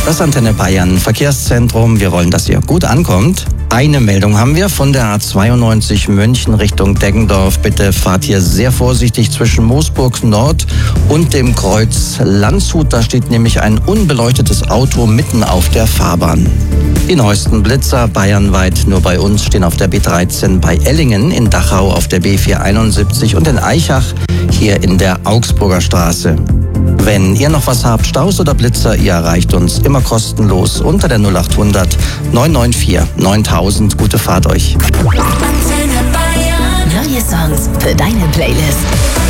Das Antenne Bayern Verkehrszentrum. Wir wollen, dass ihr gut ankommt. Eine Meldung haben wir von der A92 München Richtung Deggendorf. Bitte fahrt hier sehr vorsichtig zwischen Moosburg Nord und dem Kreuz Landshut. Da steht nämlich ein unbeleuchtetes Auto mitten auf der Fahrbahn. Die neuesten Blitzer bayernweit nur bei uns stehen auf der B13 bei Ellingen, in Dachau auf der B471 und in Aichach hier in der Augsburger Straße. Wenn ihr noch was habt, Staus oder Blitzer, ihr erreicht uns immer kostenlos unter der 0800 994 9000. Gute Fahrt euch. Neue Songs für deine Playlist.